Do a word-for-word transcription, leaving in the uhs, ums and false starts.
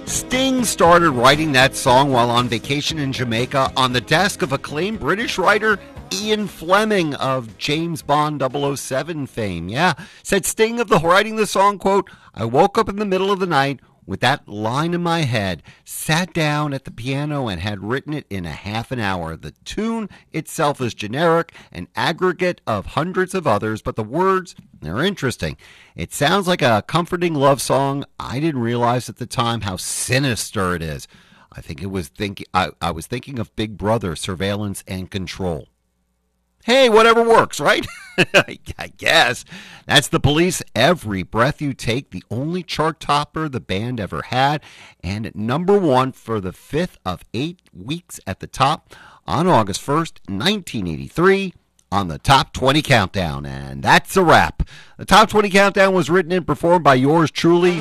Sting started writing that song while on vacation in Jamaica on the desk of acclaimed British writer Ian Fleming of James Bond double oh seven fame. Yeah, said Sting of the writing the song, quote, "I woke up in the middle of the night with that line in my head, sat down at the piano and had written it in a half an hour. The tune itself is generic, an aggregate of hundreds of others, but the words, they're interesting. It sounds like a comforting love song. I didn't realize at the time how sinister it is. I think it was thinking I, I was thinking of Big Brother, surveillance and control." Hey, whatever works, right? I guess. That's The Police, Every Breath You Take, the only chart topper the band ever had, and at number one for the fifth of eight weeks at the top on August first, nineteen eighty-three, on the Top twenty Countdown. And that's a wrap. The Top twenty Countdown was written and performed by yours truly,